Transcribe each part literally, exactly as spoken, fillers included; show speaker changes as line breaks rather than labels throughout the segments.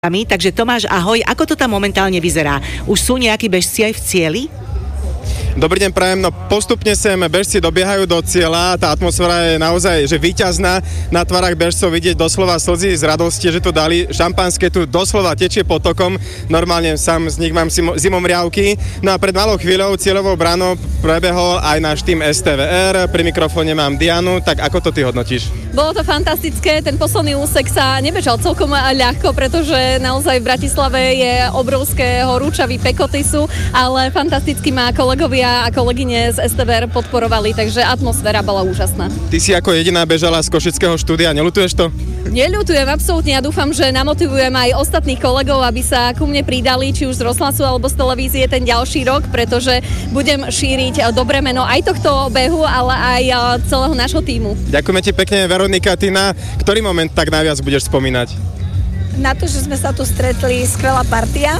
Takže Tomáš, ahoj, ako to tam momentálne vyzerá? Už sú nejakí bežci aj v cieli?
Dobrý deň, prajem. No postupne sem bežci dobiehajú do cieľa, tá atmosféra je naozaj že víťazná, na tvárach bežcov vidieť doslova slzy z radosti, že to dali, šampanské tu doslova tečie potokom, normálne sám z nich mám zimomriavky. No a pred malou chvíľou cieľovou branou prebehol aj náš tým es té vé er, pri mikrofóne mám Dianu, tak ako to ty hodnotíš?
Bolo to fantastické, ten posledný úsek sa nebežal celkom ľahko, pretože naozaj v Bratislave je obrovské horúčavy pekoty sú, ale fantasticky má kolegovia a kolegyne z es té vé er podporovali, takže atmosféra bola úžasná.
Ty si ako jediná bežala z košického štúdia, neľutuješ to?
Neľutujem, absolútne, ja dúfam, že namotivujem aj ostatných kolegov, aby sa ku mne pridali, či už z rozhlasu alebo z televízie ten ďalší rok, pretože budem šíriť dobré meno aj tohto behu, ale aj celého nášho tímu.
Ďakujeme ti pekne, Veronika, ty na ktorý moment tak najviac budeš spomínať?
Na to, že sme sa tu stretli, skvelá partia.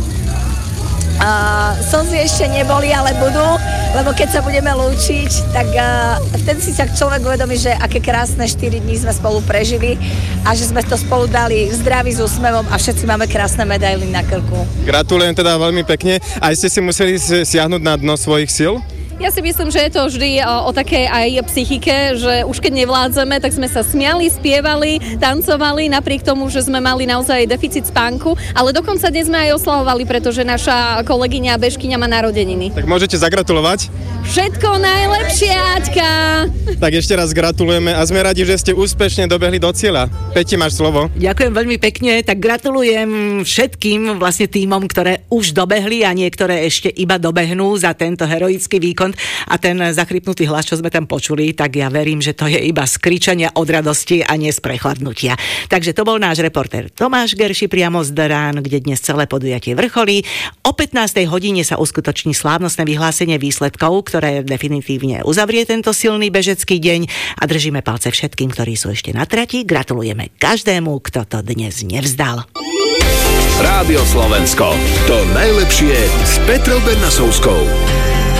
Uh, slzy ešte neboli, ale budú, lebo keď sa budeme lúčiť, tak uh, vtedy si sa človek uvedomí, že aké krásne štyri dní sme spolu prežili a že sme to spolu dali v zdraví s úsmevom a všetci máme krásne medaily na krku.
Gratulujem teda veľmi pekne. Aj ste si museli siahnuť na dno svojich síl?
Ja si myslím, že je to vždy o, o takej aj psychike, že už keď nevládzeme, tak sme sa smiali, spievali, tancovali, napriek tomu, že sme mali naozaj deficit spánku, ale dokonca dnes sme aj oslavovali, pretože naša kolegyňa bežkyňa má narodeniny.
Tak môžete zagratulovať?
Všetko najlepšie, Aťka!
Tak ešte raz gratulujeme a sme radi, že ste úspešne dobehli do cieľa. Peti, máš slovo.
Ďakujem veľmi pekne, tak gratulujem všetkým vlastne tímom, ktoré už dobehli a niektoré ešte iba dobehnú za tento heroický výkon. A ten zachrypnutý hlas, čo sme tam počuli, tak ja verím, že to je iba z kričania od radosti a nie z prechladnutia. Takže to bol náš reportér Tomáš Gerši priamo z Derán, kde dnes celé podujatie vrcholí. O pätnástej hodine sa uskutoční slávnostné vyhlásenie výsledkov, ktoré definitívne uzavrie tento silný bežecký deň a držíme palce všetkým, ktorí sú ešte na trati. Gratulujeme každému, kto to dnes nevzdal.
Rádio Slovensko. To najlepšie s Petrou Bernasovskou.